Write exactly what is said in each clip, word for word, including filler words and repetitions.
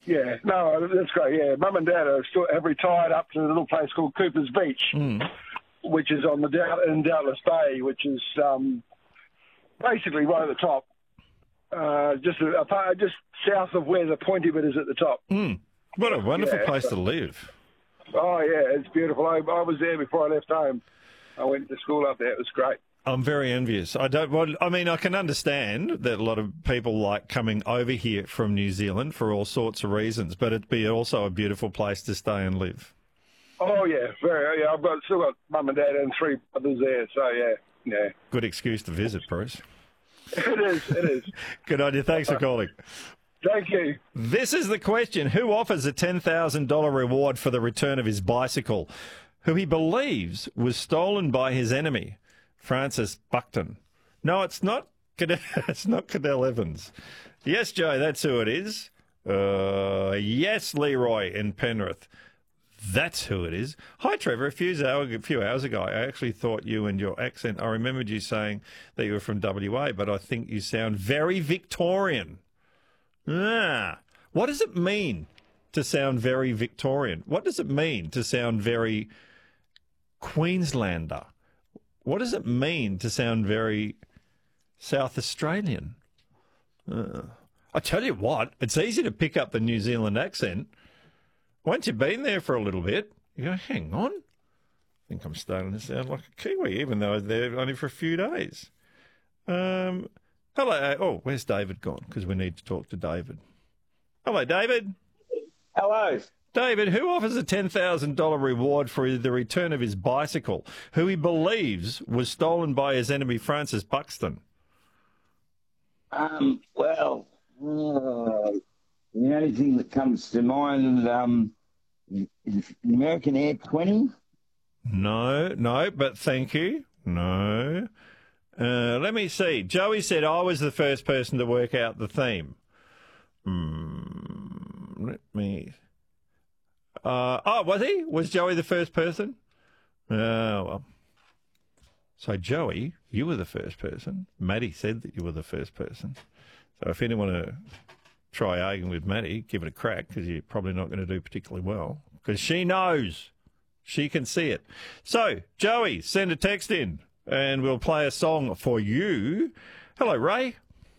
Yeah, no, that's great. Yeah, Mum and Dad are still, have retired up to a little place called Cooper's Beach, Mm. which is on the Dow- in Doubtless Bay, which is um, basically right at the top, uh, just a, a, just south of where the pointy bit is at the top. Mm. What a wonderful Yeah, place so- to live. Oh yeah, it's beautiful. I, I was there before I left home. I went to school up there. It was great. I'm very envious. I don't. Well, I mean, I can understand that a lot of people like coming over here from New Zealand for all sorts of reasons, but it'd be also a beautiful place to stay and live. Oh yeah, very. Yeah, I've got still got Mum and Dad and three brothers there. So yeah, yeah. Good excuse to visit, Bruce. It is. It is. Good on you. Thanks for calling. Thank you. This is the question. Who offers a ten thousand dollars reward for the return of his bicycle, who he believes was stolen by his enemy, Francis Buckton? No, it's not Cadell, it's not Cadell Evans. Yes, Joe, that's who it is. Uh, yes, Leroy in Penrith. That's who it is. Hi, Trevor. A few, hours, a few hours ago, I actually thought you and your accent, I remembered you saying that you were from W A, but I think you sound very Victorian. Ah, what does it mean to sound very Victorian? What does it mean to sound very Queenslander? What does it mean to sound very South Australian? Uh, I tell you what, it's easy to pick up the New Zealand accent. Once you've been there for a little bit, you go, hang on. I think I'm starting to sound like a Kiwi, even though I was there only for a few days. Um... Hello. Oh, where's David gone? Because we need to talk to David. Hello, David. Hello. David, who offers a ten thousand dollars reward for the return of his bicycle, who he believes was stolen by his enemy, Francis Buxton? Um, well, uh, the only thing that comes to mind um, is the American Air twenty. No, no, but thank you. No. Uh, let me see. Joey said I was the first person to work out the theme. Hmm, let me... Uh, oh, was he? Was Joey the first person? Oh, well. So, Joey, you were the first person. Maddie said that you were the first person. So if anyone want to try arguing with Maddie, give it a crack, because you're probably not going to do particularly well. Because she knows. She can see it. So, Joey, send a text in. And we'll play a song for you. Hello, Ray.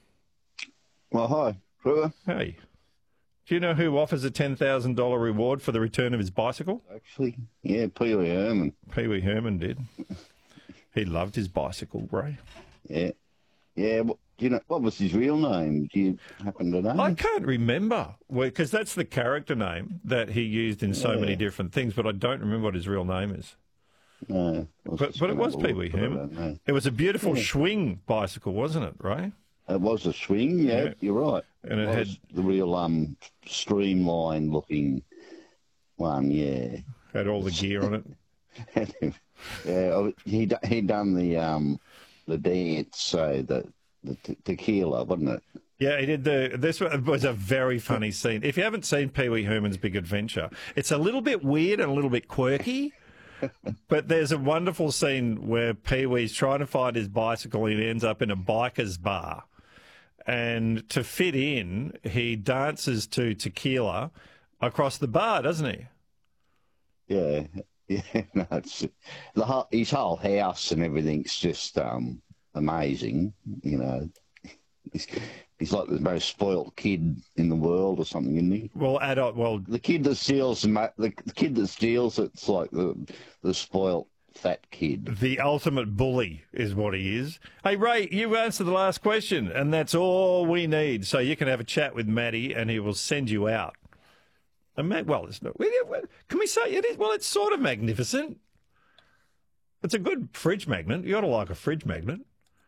Well, hi, Trevor. Hey. Do you know who offers a ten thousand dollars reward for the return of his bicycle? Actually, yeah, Pee Wee Herman. Pee Wee Herman did. He loved his bicycle, Ray. Yeah. Yeah, well, do you know, what was his real name? Do you happen to know? I can't remember, because that's the character name that he used in so Yeah. many different things, but I don't remember what his real name is. No. I was But, just but it gonna was have a Pee look, Wee but I Herman. don't know. It was a beautiful Yeah. swing bicycle, wasn't it, Ray? It was a swing, yeah, Yeah. you're right. And it was had- the real um streamlined looking one, yeah. Had all the gear on it. yeah, he d- he done the um the dance, so the the te- tequila, wasn't it? Yeah, he did the. This was a very funny scene. If you haven't seen Pee Wee Herman's Big Adventure, it's a little bit weird and a little bit quirky. But there's a wonderful scene where Pee Wee's trying to find his bicycle and he ends up in a biker's bar. And to fit in, he dances to tequila across the bar, doesn't he? Yeah, yeah. No, it's the whole, his whole house and everything's just um amazing. You know, he's, he's like the most spoilt kid in the world or something, isn't he? Well, adult. Well, The kid that steals the ma- the, the kid that steals it's like the the spoilt fat kid. the ultimate bully is what he is. Hey, Ray, you answered the last question, and that's all we need. So you can have a chat with Matty, and he will send you out. And Matt, well, it's not. Can we say it is? Well, it's sort of magnificent. It's a good fridge magnet. You ought to like a fridge magnet.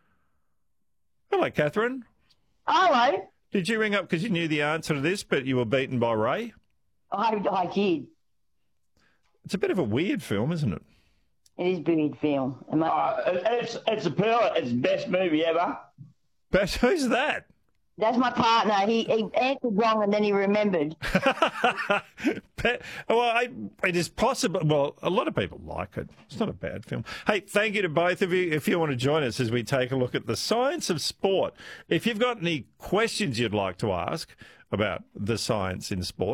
Hello, Catherine. Hello. Did you ring up because you knew the answer to this, but you were beaten by Ray? I, I did. It's a bit of a weird film, isn't it? It is a big film. Am I- Uh, it's it's a pearl. It's the best movie ever. But who's that? That's my partner. He, he answered wrong and then he remembered. Pe- well, I, it is possible. Well, a lot of people like it. It's not a bad film. Hey, thank you to both of you. If you want to join us as we take a look at the science of sport, if you've got any questions you'd like to ask about the science in sport,